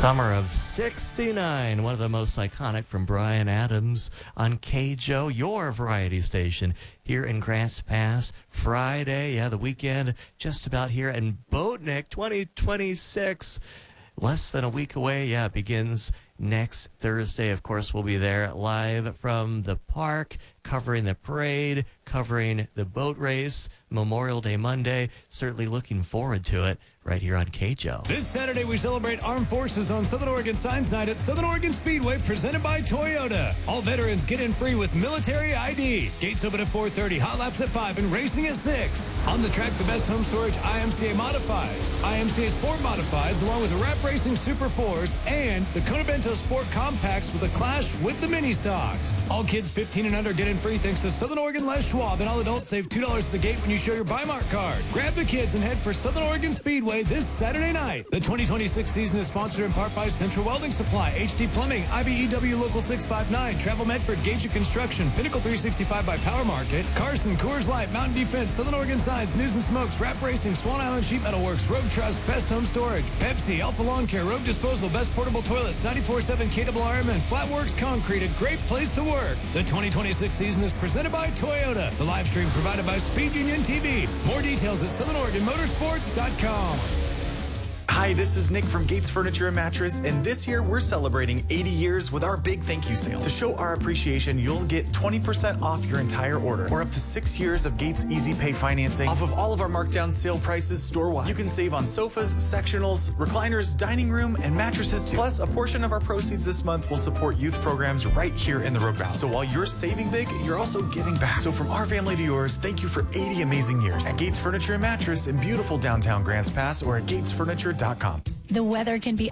Summer of 69, one of the most iconic from Bryan Adams on KJO, your variety station here in Grants Pass. Friday, the weekend just about here. And Boatnik 2026, less than a week away. It begins next Thursday. Of course, we'll be there live from the park, covering the parade, covering the boat race, Memorial Day Monday. Certainly looking forward to it right here on KJO. This Saturday, we celebrate Armed Forces on Southern Oregon Science Night at Southern Oregon Speedway, presented by Toyota. All veterans get in free with military ID. Gates open at 4:30, hot laps at 5, and racing at 6. On the track, the best home storage IMCA Modifieds, IMCA Sport Modifieds, along with the Rap Racing Super 4s, and the Kona Bento Sport Compacts with a clash with the mini stocks. All kids 15 and under get in free thanks to Southern Oregon Les Schwab, and all adults save $2 at the gate when you show your Buymark card. Grab the kids and head for Southern Oregon Speedway this Saturday night. The 2026 season is sponsored in part by Central Welding Supply, HD Plumbing, IBEW Local 659, Travel Medford, Gage Construction, Pinnacle 365 by Power Market, Carson, Coors Light, Mountain Defense, Southern Oregon Science, News and Smokes, Rap Racing, Swan Island Sheet Metal Works, Road Trust, Best Home Storage, Pepsi, Alpha Lawn Care, Road Disposal, Best Portable Toilets, 94.7 KRRM, and Flatworks Concrete, a great place to work. The 2026 season is presented by Toyota. The live stream provided by Speed Union TV. More details at SouthernOregonMotorsports.com. Hi, this is Nick from Gates Furniture and Mattress, and this year we're celebrating 80 years with our big thank you sale. To show our appreciation, you'll get 20% off your entire order, or up to 6 years of Gates Easy Pay financing off of all of our markdown sale prices store-wide. You can save on sofas, sectionals, recliners, dining room, and mattresses too. Plus, a portion of our proceeds this month will support youth programs right here in the Rogue Valley. So while you're saving big, you're also giving back. So from our family to yours, thank you for 80 amazing years at Gates Furniture and Mattress in beautiful downtown Grants Pass, or at gatesfurniture.com. The weather can be